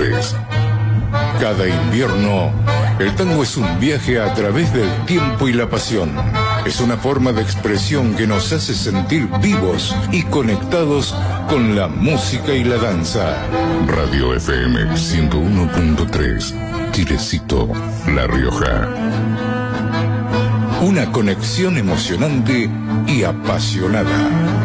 100.3. Cada invierno, el tango es un viaje a través del tiempo y la pasión. Es una forma de expresión que nos hace sentir vivos y conectados con la música y la danza. Radio FM 101.3, Chilecito, La Rioja. Una conexión emocionante y apasionada.